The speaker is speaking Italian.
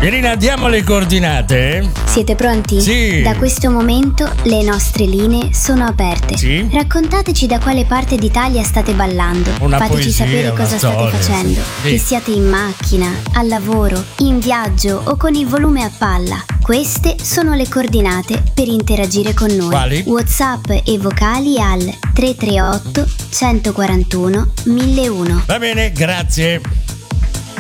Irina, diamo le coordinate. Siete pronti? Sì. Da questo momento le nostre linee sono aperte. Sì. Raccontateci da quale parte d'Italia state ballando. Una Fateci poesia, sapere una cosa storia, state facendo. sì. Che siate in macchina, al lavoro, in viaggio o con il volume a palla. Queste sono le coordinate per interagire con noi. Quali? WhatsApp e vocali al 338 141 1001. Va bene, grazie.